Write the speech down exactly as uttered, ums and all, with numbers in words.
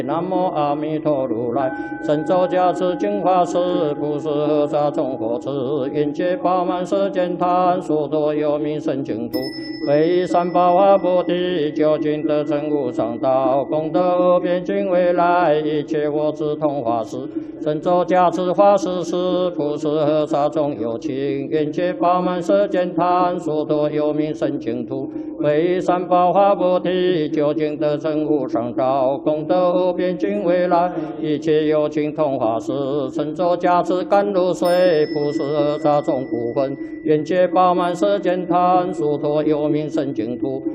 南无阿弥陀如来，神咒加持净法师，不是菩萨众佛持，愿界饱满世间贪，所多有名圣净土，为三宝法菩提，究竟得证无上道，功德无边尽未来，一切我智同法师，神咒加持法师是，不是菩萨众有情，愿界饱满世间贪，所多有名圣净土，为三宝法菩提，究竟得证无上道，功德无边尽未来，一切有情同法师，神咒加持甘露水，不是菩萨众不分，愿界饱满世间贪，所托有名圣净土。